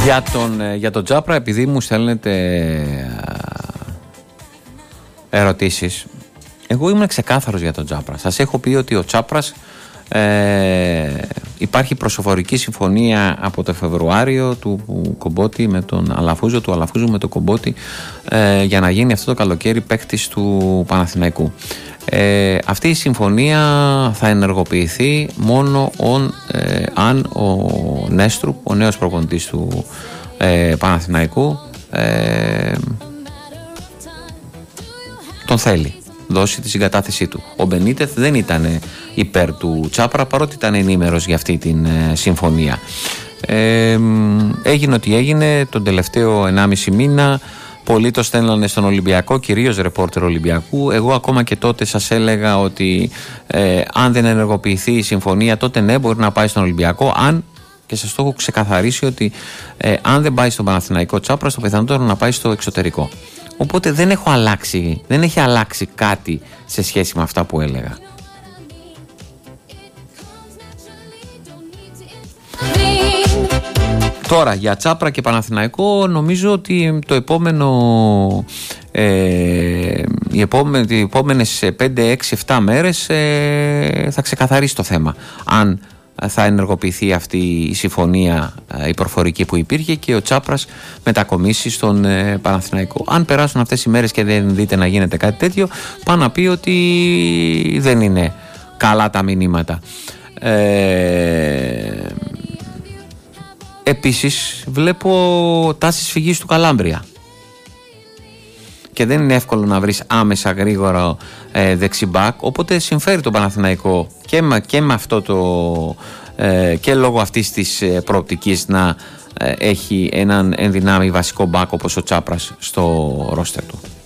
Για τον Τσάπρα, επειδή μου στέλνετε ερωτήσεις, εγώ ήμουν ξεκάθαρος για τον Τσάπρα. Σας έχω πει ότι ο Τσάπρας υπάρχει προσφορική συμφωνία από το Φεβρουάριο του Κομπότη με τον Αλαφούζο, του Αλαφούζου με τον Κομπότη, για να γίνει αυτό το καλοκαίρι παίκτης του Παναθηναϊκού. Αυτή η συμφωνία θα ενεργοποιηθεί μόνο αν ο Νέστρουπ, ο νέος προπονητής του Παναθηναϊκού, τον θέλει, δώσει τη συγκατάθεσή του. Ο Μπενίτεθ δεν ήταν υπέρ του Τσάπρα, παρότι ήταν ενήμερος για αυτή την συμφωνία. Έγινε ό,τι έγινε τον τελευταίο 1,5 μήνα. Πολλοί το στέλνανε στον Ολυμπιακό, κυρίως ρεπόρτερ Ολυμπιακού. Εγώ ακόμα και τότε σας έλεγα ότι αν δεν ενεργοποιηθεί η συμφωνία, τότε ναι, μπορεί να πάει στον Ολυμπιακό. Και σας το έχω ξεκαθαρίσει ότι αν δεν πάει στον Παναθηναϊκό Τσάπρα, στο πιθανότερο να πάει στο εξωτερικό. Οπότε δεν έχει αλλάξει κάτι σε σχέση με αυτά που έλεγα. Τώρα για Τσάπρα και Παναθηναϊκό νομίζω ότι οι επόμενες 5, 6, 7 μέρες θα ξεκαθαρίσει το θέμα. Αν θα ενεργοποιηθεί αυτή η συμφωνία, η προφορική που υπήρχε, και ο Τσάπρας μετακομίσει στον Παναθηναϊκό. Αν περάσουν αυτές οι μέρες και δεν δείτε να γίνεται κάτι τέτοιο, πάει να πει ότι δεν είναι καλά τα μηνύματα. Επίσης βλέπω τάσεις φυγής του Καλάμπρια και δεν είναι εύκολο να βρεις άμεσα γρήγορα δεξιμπάκ, οπότε συμφέρει τον Παναθηναϊκό και με αυτό και λόγω αυτής της προοπτικής να έχει έναν ενδυνάμει βασικό μπάκ όπως ο Τσάπρας στο ρόστερ του.